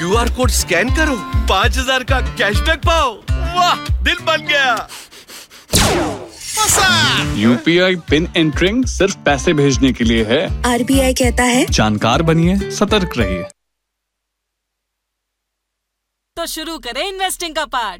QR code scan करो, 5,000 का cashback पाओ। वाह, दिल बन गया। UPI पिन एंटरिंग सिर्फ पैसे भेजने के लिए है। RBI कहता है जानकार बनिए, सतर्क रहिए। तो शुरू करें इन्वेस्टिंग का पार्ट।